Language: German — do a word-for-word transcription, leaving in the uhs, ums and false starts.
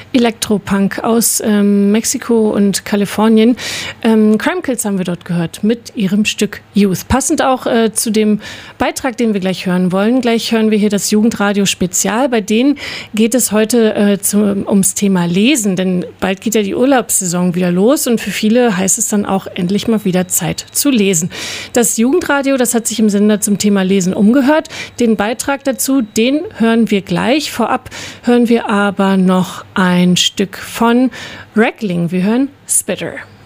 Elektropunk aus ähm, Mexiko und Kalifornien. Ähm, Crime Kills haben wir dort gehört mit ihrem Stück Youth. Passend auch äh, zu dem Beitrag, den wir gleich hören wollen. Gleich hören wir hier das Jugendradio Spezial. Bei denen geht es heute äh, zu, ums Thema Lesen, denn bald geht ja die Urlaubssaison wieder los und für viele heißt es dann auch endlich mal wieder Zeit zu lesen. Das Jugendradio, das hat sich im Sender zum Thema Lesen umgehört. Den Beitrag dazu, den hören wir gleich. Vorab hören wir aber noch ein Stück von Rackling. Wir hören Spitter.